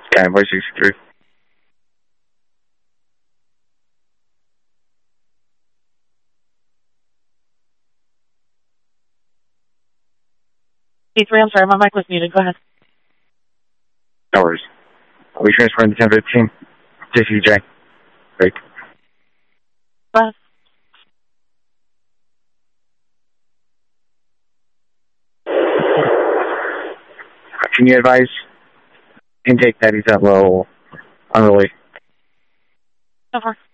Convoy 63. C3, I'm sorry, my mic was muted. Go ahead. No worries. We transferring to 1015. JCJ. Break. Go ahead. Can you advise intake that he's at low unruly? Over.